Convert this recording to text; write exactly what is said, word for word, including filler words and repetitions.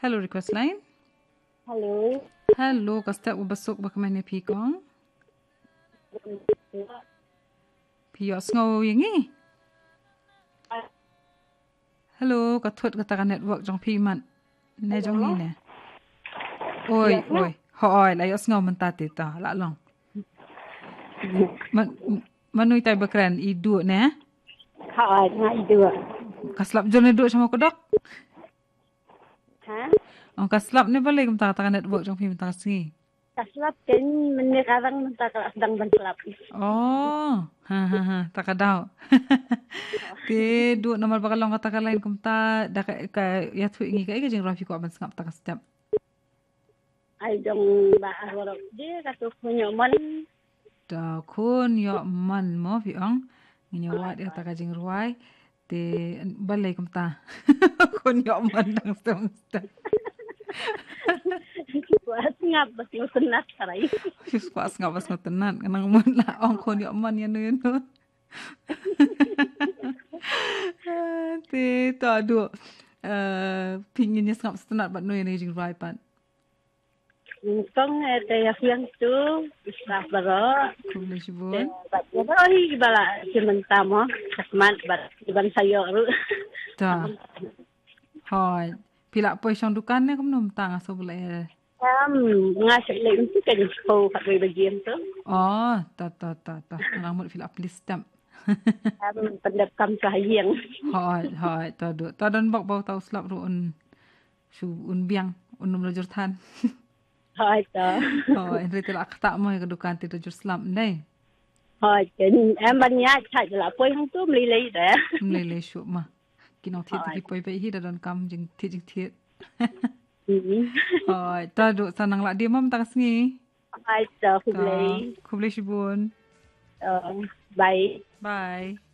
Hello, request line. Hello. Hello, kasta ubasok ba kamay ni Pikong? Piyos ngaw yung eh. Hello, katut kata ka network jong piman. Ne jong ni ne. Oi, oi. Hoy, layos ngaw man tati ta. Lalong. Man, manuy tayo bakran, idu ne? Hi, nga idu. Kaslap jone du sama kodok. Ha? Ang kaslap ne balik kum ta network jong piman ta singi. Kaslap kan menekarang mentah sedang benslap. Oh, ha ha ha, takadaw. Ti du nomor bakalong kata ka lain kum ta da ka ka ya tu ingi ka jeng rafi ko aban sangap ta kasdap. Ay dong ba arok je katu punyo mon. Da kun yo man mo fi ang nginyo wat ya ta ka jeng ruai ti balai kum ta. Kun yo man dang stong stong. Kuat ngap bas ngusunat sarai. Sus pas ngap pas ngotenan kanang mon la ong kun yo man ya no no. Ti to adu eh pinginnya ngap stenat bat no ya jeng ruai pan. Kong kaya siang tu staff baro. Kumle sibun. Bat oi bala sementara mo kasmat bat iban sayo ru. Ta. Hoi. Pila poi song dukan ne kum nom tang aso bela. Um, ngasih lagi tu kan sekolah kat bagian tu. Oh, ta ta ta ta. Nang mut fil aplis stamp. Um, pendekam sayang. Hoi, hoi, ta do. Ta dan bak bau tau slap ru un su un biang un nom lojur than. Hai ta. Hoi, rete la tak mo ke dukan ti lojur slap ndai. Hai kan em banyak chat la poi hang tu melilai dah. Mlele syu ma. Kinau ti ti poi pai hi da dan kam jing ti jing ti. Hoi, ta do sanang la dia mam tak sngi. Hai ta kublai. Kublai sibun. Uh, bye. Bye.